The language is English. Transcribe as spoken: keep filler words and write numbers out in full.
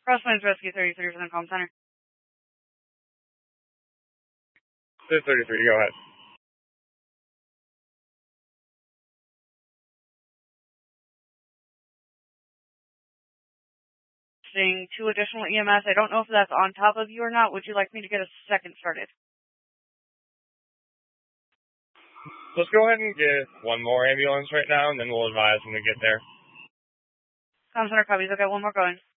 Crosslands Rescue thirty-three from the comm center. thirty-three, go ahead. Seeing two additional E M S. I don't know if that's on top of you or not. Would you like me to get a second started? Let's go ahead and get one more ambulance right now, and then we'll advise when we get there. Comm center copies. Okay, one more going.